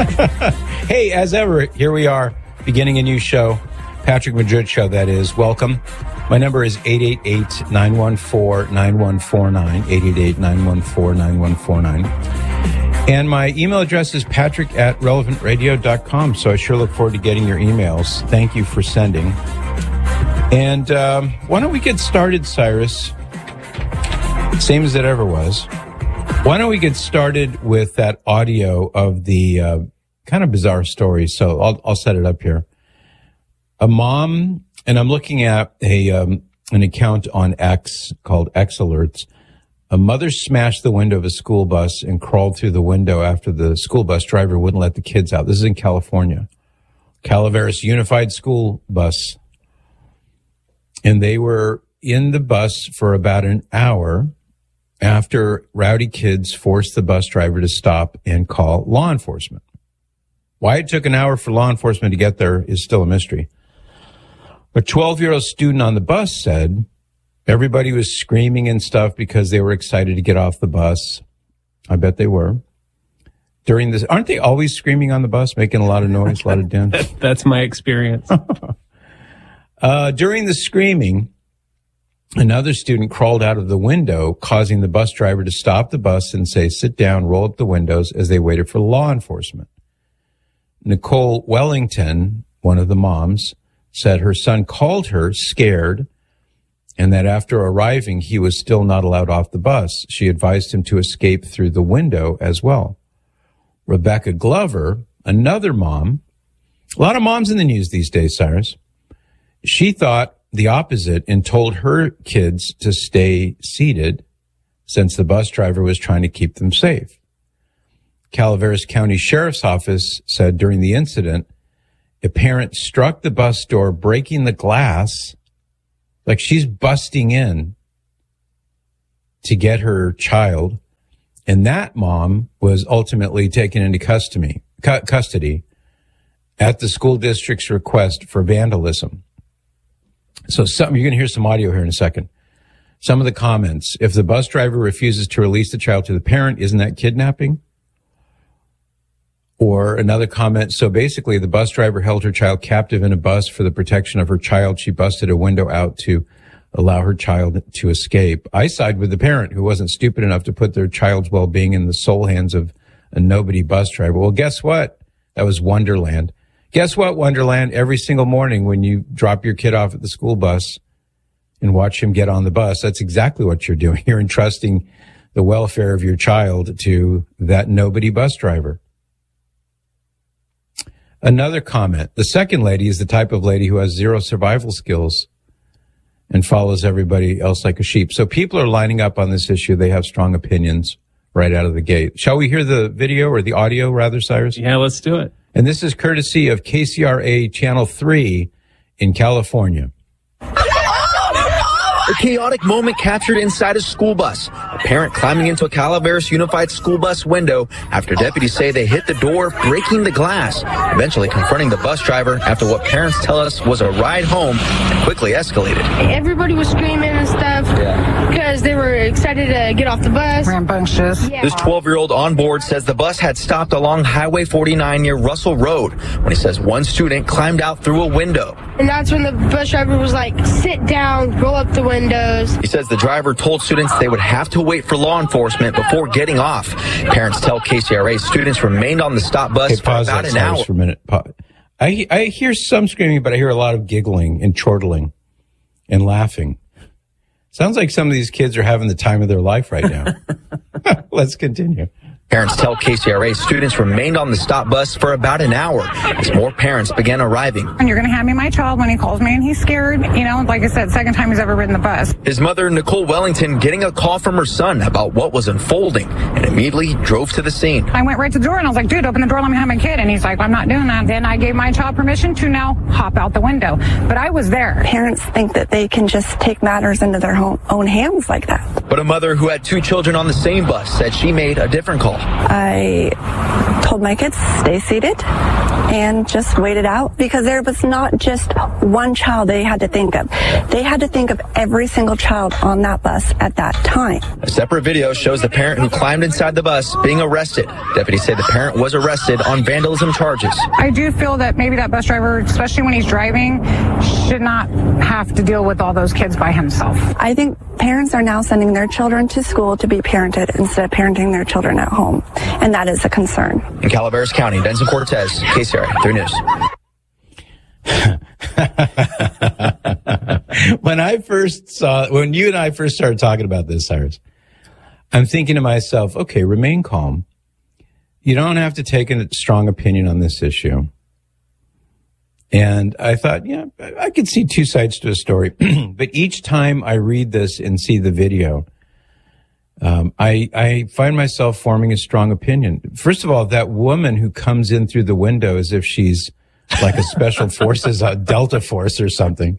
Hey, as ever, here we are, beginning a new show. Patrick Madrid Show, that is. Welcome. My number is 888-914-9149, 888-914-9149. And my email address is patrick@relevantradio.com, so I sure look forward to getting your emails. Thank you for sending. And why don't we get started, Cyrus? Same as it ever was. Why don't we get started with that audio of the kind of bizarre story? So I'll set it up here. A mom, and I'm looking at an account on X called X Alerts. A mother smashed the window of a school bus and crawled through the window after the school bus driver wouldn't let the kids out. This is in California. Calaveras Unified School Bus. And they were in the bus for about an hour after rowdy kids forced the bus driver to stop and call law enforcement. Why it took an hour for law enforcement to get there is still a mystery. A 12-year-old student on the bus said everybody was screaming and stuff because they were excited to get off the bus. I bet they were. During this, aren't they always screaming on the bus, making a lot of noise, a lot of dance? That's my experience. During the screaming, another student crawled out of the window, causing the bus driver to stop the bus and say, "Sit down, roll up the windows," as they waited for law enforcement. Nicole Wellington, one of the moms, said her son called her scared and that after arriving, he was still not allowed off the bus. She advised him to escape through the window as well. Rebecca Glover, another mom, a lot of moms in the news these days, Cyrus. She thought the opposite and told her kids to stay seated since the bus driver was trying to keep them safe. Calaveras County Sheriff's Office said during the incident, a parent struck the bus door, breaking the glass, like she's busting in to get her child. And that mom was ultimately taken into custody at the school district's request for vandalism. So you're going to hear some audio here in a second. Some of the comments. If the bus driver refuses to release the child to the parent, isn't that kidnapping? Or another comment. So basically, the bus driver held her child captive in a bus for the protection of her child. She busted a window out to allow her child to escape. I side with the parent who wasn't stupid enough to put their child's well-being in the sole hands of a nobody bus driver. Well, guess what? That was Wonderland. Guess what, Wonderland? Every single morning when you drop your kid off at the school bus and watch him get on the bus, that's exactly what you're doing. You're entrusting the welfare of your child to that nobody bus driver. Another comment. The second lady is the type of lady who has zero survival skills and follows everybody else like a sheep. So people are lining up on this issue. They have strong opinions right out of the gate. Shall we hear the video or the audio rather, Cyrus? Yeah, let's do it. And this is courtesy of KCRA Channel 3 in California. A chaotic moment captured inside a school bus. A parent climbing into a Calaveras Unified School Bus window after deputies say they hit the door, breaking the glass, eventually confronting the bus driver after what parents tell us was a ride home and quickly escalated. Everybody was screaming and stuff because they were excited to get off the bus. Rambunctious. Yeah. This 12-year-old on board says the bus had stopped along Highway 49 near Russell Road when he says one student climbed out through a window. And that's when the bus driver was like, "Sit down, roll up the windows." He says the driver told students they would have to wait for law enforcement before getting off. Parents tell KCRA students remained on the stop bus for about an hour. For a minute. I hear some screaming, but I hear a lot of giggling and chortling and laughing. Sounds like some of these kids are having the time of their life right now. Let's continue. Parents tell KCRA students remained on the stop bus for about an hour as more parents began arriving. And you're going to hand me my child when he calls me and he's scared. You know, like I said, second time he's ever ridden the bus. His mother, Nicole Wellington, getting a call from her son about what was unfolding and immediately drove to the scene. I went right to the door and I was like, "Dude, open the door, let me have my kid." And he's like, "I'm not doing that." Then I gave my child permission to now hop out the window. But I was there. Parents think that they can just take matters into their own hands like that. But a mother who had two children on the same bus said she made a different call. I told my kids, stay seated, and just waited out, because there was not just one child they had to think of. They had to think of every single child on that bus at that time. A separate video shows the parent who climbed inside the bus being arrested. Deputies say the parent was arrested on vandalism charges. I do feel that maybe that bus driver, especially when he's driving, should not have to deal with all those kids by himself. I think parents are now sending their children to school to be parented instead of parenting their children at home, and that is a concern. In Calaveras County, Denson Cortez, KCRA 3 News. When you and I first started talking about this, Cyrus, I'm thinking to myself, okay, remain calm. You don't have to take a strong opinion on this issue. And I thought, yeah, I could see two sides to a story. But each time I read this and see the video, I find myself forming a strong opinion. First of all, that woman who comes in through the window as if she's like a special forces, a Delta Force or something.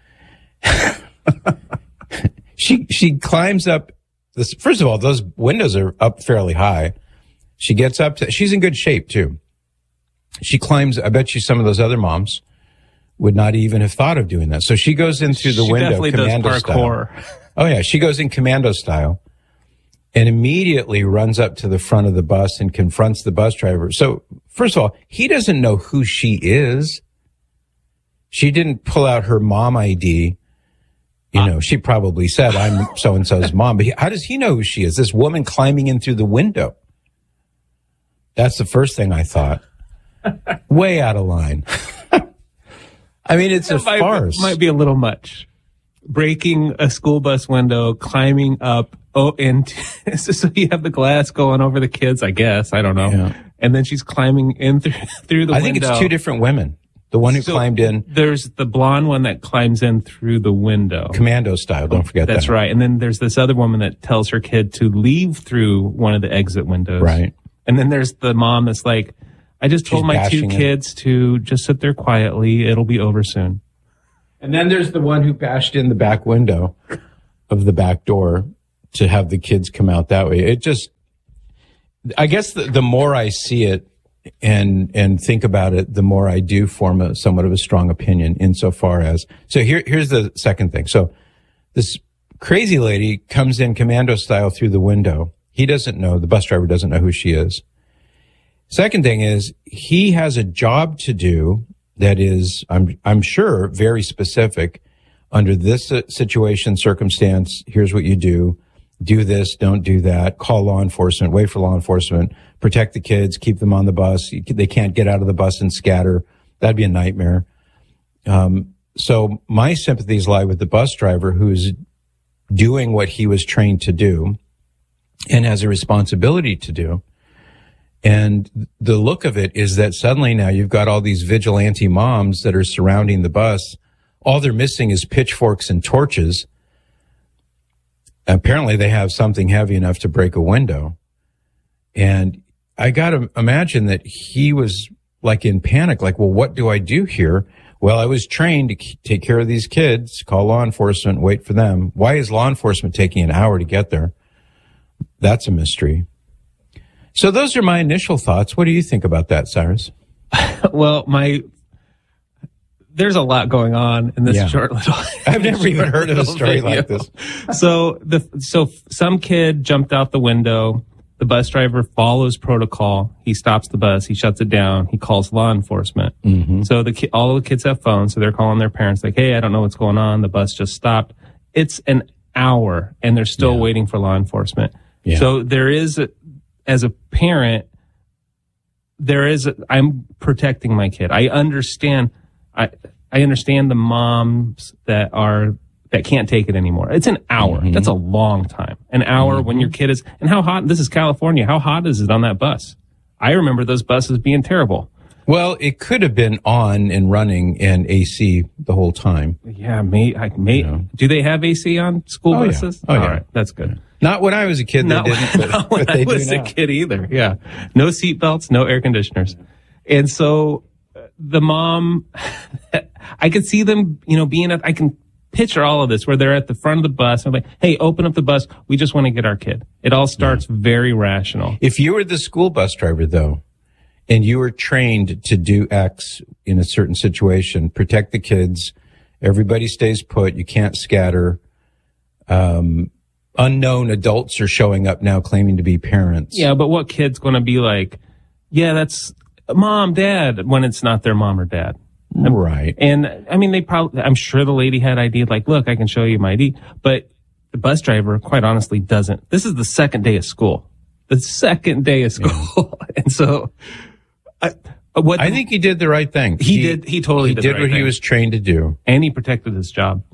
She climbs up this. First of all, those windows are up fairly high. She gets up she's in good shape too. She climbs, I bet you some of those other moms would not even have thought of doing that. So she goes in through the window, commando style. Oh yeah, she goes in commando style and immediately runs up to the front of the bus and confronts the bus driver. So first of all, he doesn't know who she is. She didn't pull out her mom ID. You know, she probably said, I'm so-and-so's mom. But how does he know who she is? This woman climbing in through the window. That's the first thing I thought. Way out of line. I mean, it's a farce. Might be a little much. Breaking a school bus window, climbing up, and so you have the glass going over the kids, I guess. I don't know. Yeah. And then she's climbing in through the window. I think it's two different women. The one who climbed in. There's the blonde one that climbs in through the window. Commando style, don't forget that. That's right. And then there's this other woman that tells her kid to leave through one of the exit windows. Right. And then there's the mom that's like, I just told my two kids to just sit there quietly. It'll be over soon. And then there's the one who bashed in the back window of the back door to have the kids come out that way. It just, I guess the more I see it and think about it, the more I do form somewhat of a strong opinion insofar as, so here's the second thing. So this crazy lady comes in commando style through the window. He doesn't know, the bus driver doesn't know who she is. Second thing is, he has a job to do that is, I'm sure, very specific. Under this situation, circumstance, here's what you do. Do this, don't do that. Call law enforcement, wait for law enforcement, protect the kids, keep them on the bus. They can't get out of the bus and scatter. That'd be a nightmare. So my sympathies lie with the bus driver who's doing what he was trained to do and has a responsibility to do. And the look of it is that suddenly now you've got all these vigilante moms that are surrounding the bus. All they're missing is pitchforks and torches. Apparently they have something heavy enough to break a window. And I got to imagine that he was like in panic, like, well, what do I do here? Well, I was trained to take care of these kids, call law enforcement, wait for them. Why is law enforcement taking an hour to get there? That's a mystery. So those are my initial thoughts. What do you think about that, Cyrus? Well, there's a lot going on in this short little. I've never even heard of a story like this. So some kid jumped out the window. The bus driver follows protocol. He stops the bus. He shuts it down. He calls law enforcement. Mm-hmm. So all the kids have phones. So they're calling their parents like, hey, I don't know what's going on. The bus just stopped. It's an hour and they're still waiting for law enforcement. Yeah. So there is, as a parent, I'm protecting my kid. I understand the moms that can't take it anymore. It's an hour. Mm-hmm. That's a long time. An hour when your kid is, and how hot, this is California. How hot is it on that bus? I remember those buses being terrible. Well, it could have been on and running and AC the whole time. Yeah, do they have AC on school buses? Yeah. Oh, all yeah. right. That's good. Not when I was a kid. Not when I was a kid either. Yeah. No seat belts, no air conditioners. And so the mom, I could see them, I can picture all of this where they're at the front of the bus. I'm like, hey, open up the bus. We just want to get our kid. It all starts very rational. If you were the school bus driver, though, and you were trained to do X in a certain situation, protect the kids, everybody stays put, you can't scatter. Unknown adults are showing up now claiming to be parents. Yeah, but what kid's going to be like, yeah, that's mom, dad, when it's not their mom or dad? Right. And I mean, I'm sure the lady had ID, like, look, I can show you my ID. But the bus driver, quite honestly, doesn't. This is the second day of school. The second day of school. Yeah. And so, I think he did the right thing. He totally did what he was trained to do. And he protected his job.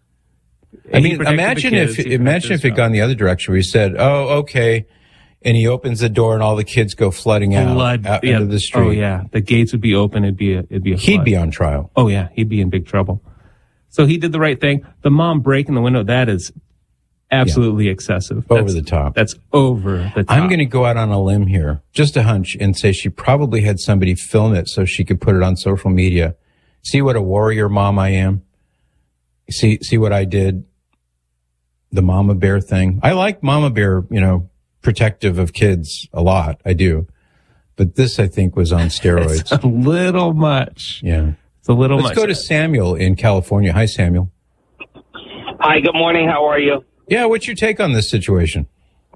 I mean, imagine if it had gone the other direction where he said, oh, okay. And he opens the door and all the kids go flooding out into the street. Oh yeah. The gates would be open. It'd be a flood. He'd be on trial. Oh yeah. He'd be in big trouble. So he did the right thing. The mom breaking the window, that is absolutely excessive. Over the top. That's over the top. I'm going to go out on a limb here, just a hunch, and say she probably had somebody film it so she could put it on social media. See what a warrior mom I am? See what I did? The mama bear thing. I like mama bear, protective of kids a lot. I do. But this, I think, was on steroids. It's a little much. Yeah. It's a little much. Let's go to Samuel in California. Hi, Samuel. Hi, good morning. How are you? Yeah, what's your take on this situation?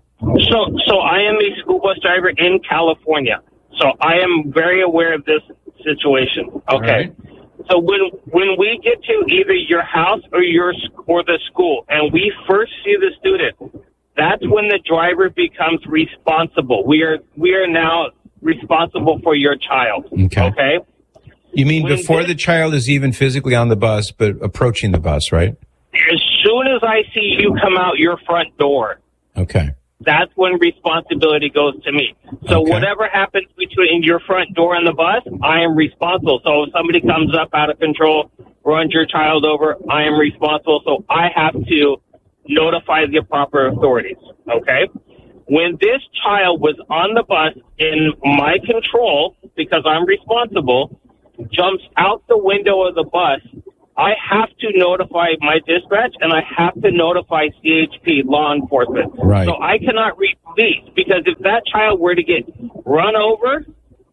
So I am a school bus driver in California. So I am very aware of this situation. Okay. Right. So when we get to either your house or the school and we first see the student, that's when the driver becomes responsible. We are now responsible for your child. Okay? You mean before the child is even physically on the bus, but approaching the bus, right? As soon as I see you come out your front door. Okay. That's when responsibility goes to me. So whatever happens between your front door and the bus, I am responsible. So if somebody comes up out of control, runs your child over, I am responsible. So I have to notify the proper authorities. Okay? When this child was on the bus in my control, because I'm responsible, jumps out the window of the bus, I have to notify my dispatch and I have to notify CHP, law enforcement. Right. So I cannot release, because if that child were to get run over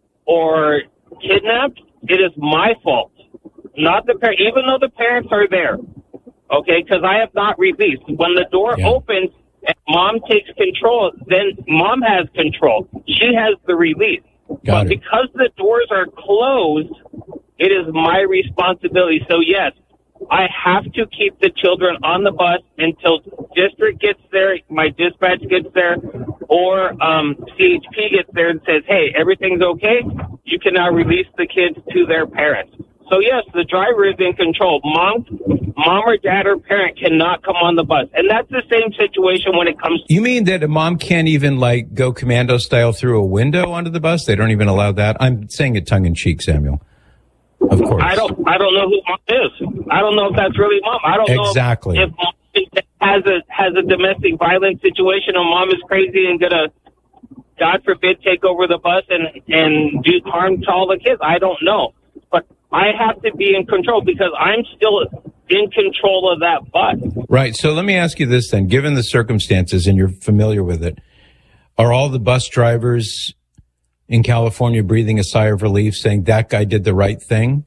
or kidnapped, it is my fault, not the parent, even though the parents are there. Okay, because I have not released. When the door opens and mom takes control, then mom has control. She has the release. But because the doors are closed, it is my responsibility. So, yes, I have to keep the children on the bus until district gets there, my dispatch gets there, or CHP gets there and says, hey, everything's okay. You can now release the kids to their parents. So, yes, the driver is in control. Mom or dad or parent cannot come on the bus. And that's the same situation when it comes to... You mean that a mom can't even, go commando style through a window onto the bus? They don't even allow that? I'm saying it tongue-in-cheek, Samuel. Of course. I don't know who mom is. I don't know if that's really mom. I don't know if mom has a domestic violence situation or mom is crazy and gonna, God forbid, take over the bus and do harm to all the kids. I don't know. But I have to be in control because I'm still in control of that bus. Right. So let me ask you this then. Given the circumstances, and you're familiar with it, are all the bus drivers in California breathing a sigh of relief, saying that guy did the right thing?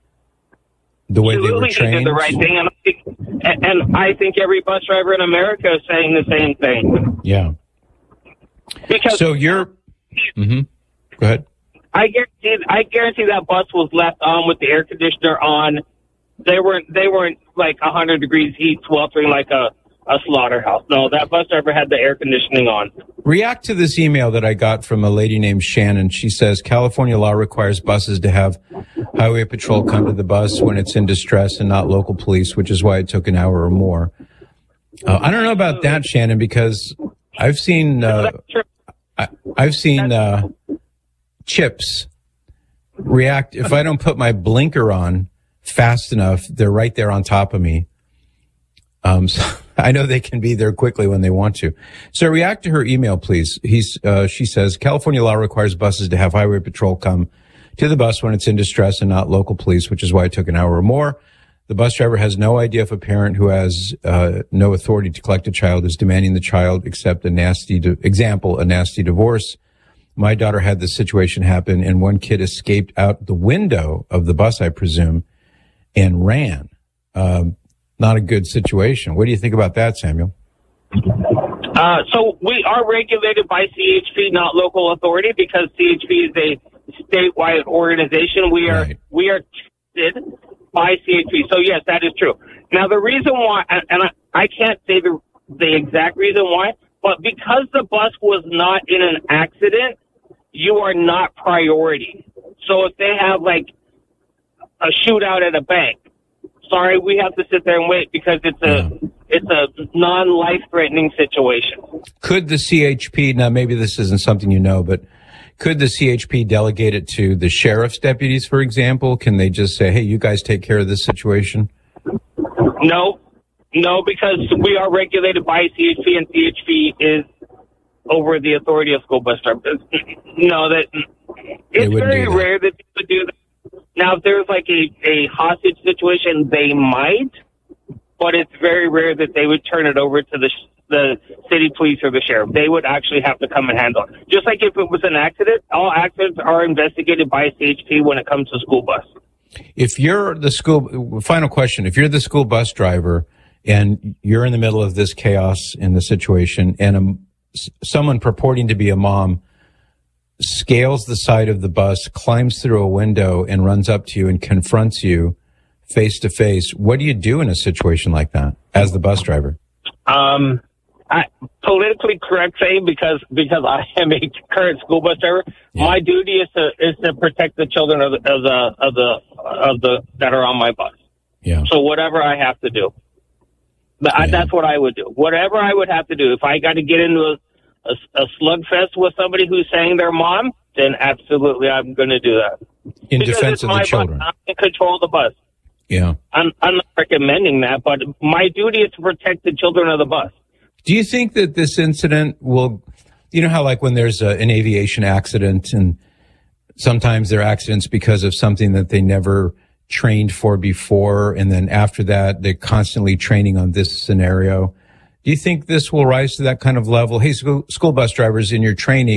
The way they were trained? He did the right thing, and I think every bus driver in America is saying the same thing. Yeah. Because so you're... Mm-hmm. Go ahead. I guarantee that bus was left on with the air conditioner on. They weren't like 100 degrees heat sweltering like a slaughterhouse. No, that bus driver had the air conditioning on. React to this email that I got from a lady named Shannon. She says, California law requires buses to have highway patrol come to the bus when it's in distress and not local police, which is why it took an hour or more. I don't know about that, Shannon, because I've seen chips react. If I don't put my blinker on fast enough, they're right there on top of me. So I know they can be there quickly when they want to. So react to her email, please. She says, California law requires buses to have highway patrol come to the bus when it's in distress and not local police, which is why it took an hour or more. The bus driver has no idea if a parent who has no authority to collect a child is demanding the child accept a nasty divorce My daughter had this situation happen, and one kid escaped out the window of the bus, I presume, and ran. Not a good situation. What do you think about that, Samuel? So we are regulated by CHP, not local authority, because CHP is a statewide organization. We are tested by CHP. So yes, that is true. Now the reason why, and I can't say the exact reason why, but because the bus was not in an accident, you are not priority. So if they have like a shootout at a bank, sorry, we have to sit there and wait because it's a non-life-threatening situation. Could the CHP, now maybe this isn't something you know, but could the CHP delegate it to the sheriff's deputies, for example? Can they just say, hey, you guys take care of this situation? No, because we are regulated by CHP, and CHP is over the authority of school bus drivers. No, it's very rare that they would do that. Now, if there's like a hostage situation, they might, but it's very rare that they would turn it over to the city police or the sheriff. They would actually have to come and handle it. Just like if it was an accident, all accidents are investigated by CHP when it comes to school bus. If you're final question, if you're the school bus driver and you're in the middle of this chaos in the situation and someone purporting to be a mom scales the side of the bus, climbs through a window, and runs up to you and confronts you face to face, what do you do in a situation like that as the bus driver? I politically correct saying because I am a current school bus driver. Yeah. My duty is to protect the children of the that are on my bus. Yeah. So whatever I have to do, that's what I would do. Whatever I would have to do, if I got to get into a slugfest with somebody who's saying they're mom, then absolutely I'm going to do that. In defense of the children. Bus. I can control the bus. Yeah. I'm not recommending that, but my duty is to protect the children of the bus. Do you think that this incident will, you know how like when there's an aviation accident and sometimes there are accidents because of something that they never trained for before, and then after that they're constantly training on this scenario. Do you think this will rise to that kind of level? Hey, school bus drivers, in your training,